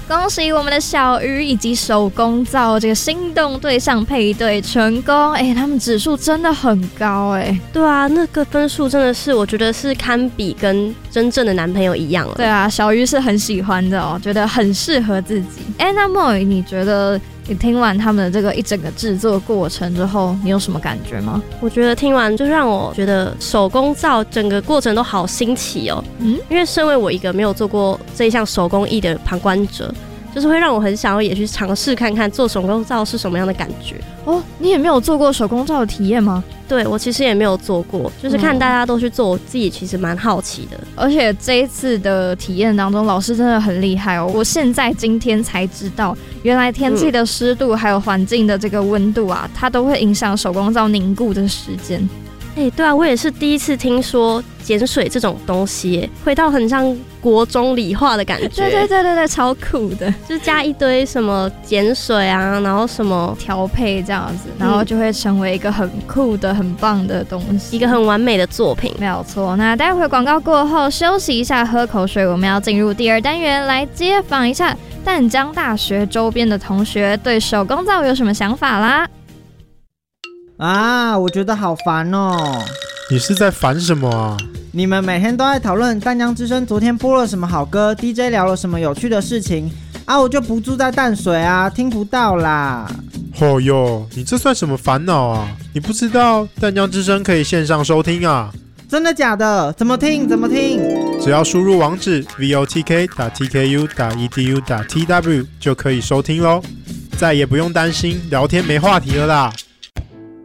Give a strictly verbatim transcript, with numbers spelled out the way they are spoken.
恭喜我们的小鱼以及手工皂这个心动对象配对成功，哎，他们指数真的很高哎。 对啊，那个分数真的是我觉得是堪比跟真正的男朋友一样了。 对啊，小鱼是很喜欢的哦，觉得很适合自己。哎，那莫雨，你觉得你听完他们的这个一整个制作过程之后，你有什么感觉吗？ 我觉得听完就让我觉得手工皂整个过程都好新奇哦。嗯，因为身为我一个没有做过这一项手工艺的旁观者，就是会让我很想要也去尝试看看做手工皂是什么样的感觉。 哦，你也没有做过手工皂的体验吗？ 对，我其实也没有做过，就是看大家都去做，我自己其实蛮好奇的。 而且这一次的体验当中，老师真的很厉害哦！我现在今天才知道，原来天气的湿度还有环境的这个温度啊，它都会影响手工皂凝固的时间。 哎、欸，对啊，我也是第一次听说碱水这种东西，回到很像国中理化的感觉。 对对对对对，超酷的， 就是加一堆什么碱水啊，然后什么调配这样子，然后就会成为一个很酷的、很棒的东西， 一个很完美的作品。 没有错。那待会广告过后休息一下，喝口水，我们要进入第二单元，来街访一下淡江大学周边的同学对手工皂有什么想法啦。 啊，我觉得好烦哦！ 你是在烦什么啊？ 你们每天都在讨论淡江之声昨天播了什么好歌 ，D J 聊了什么有趣的事情啊，我就不住在淡水啊，听不到啦。 哦哟，你这算什么烦恼啊？你不知道淡江之声可以线上收听啊？ 真的假的？怎么听？怎么听？ 只要输入网址 v o t k 点 t k u 点 e d u 点 t w 就可以收听咯，再也不用担心聊天没话题了啦。